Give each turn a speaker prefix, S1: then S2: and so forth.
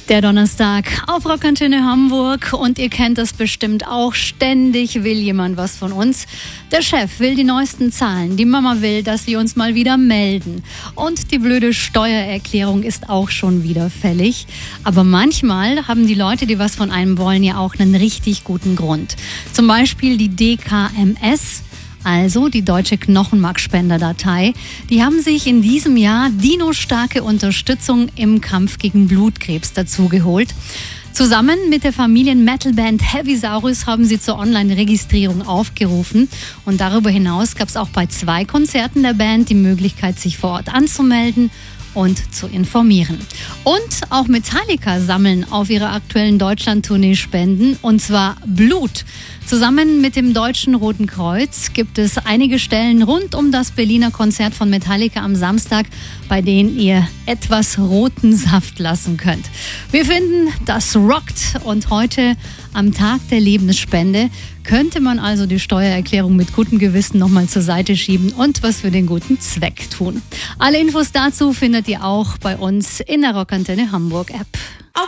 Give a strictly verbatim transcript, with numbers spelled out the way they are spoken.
S1: Der Donnerstag auf Rockantenne Hamburg und ihr kennt das bestimmt auch. Ständig will jemand was von uns. Der Chef will die neuesten Zahlen, die Mama will, dass wir uns mal wieder melden. Und die blöde Steuererklärung ist auch schon wieder fällig. Aber manchmal haben die Leute, die was von einem wollen, ja auch einen richtig guten Grund. Zum Beispiel die D K M S. Also die Deutsche Knochenmarkspenderdatei, die haben sich in diesem Jahr dinostarke Unterstützung im Kampf gegen Blutkrebs dazugeholt. Zusammen mit der Familien-Metalband Heavisaurus haben sie zur Online-Registrierung aufgerufen. Und darüber hinaus gab es auch bei zwei Konzerten der Band die Möglichkeit, sich vor Ort anzumelden und zu informieren. Und auch Metallica sammeln auf ihrer aktuellen Deutschland-Tournee Spenden, und zwar Blut. Zusammen mit dem Deutschen Roten Kreuz gibt es einige Stellen rund um das Berliner Konzert von Metallica am Samstag, bei denen ihr etwas roten Saft lassen könnt. Wir finden, das rockt, und heute am Tag der Lebensspende könnte man also die Steuererklärung mit gutem Gewissen nochmal zur Seite schieben und was für den guten Zweck tun. Alle Infos dazu findet ihr auch bei uns in der Rockantenne Hamburg App.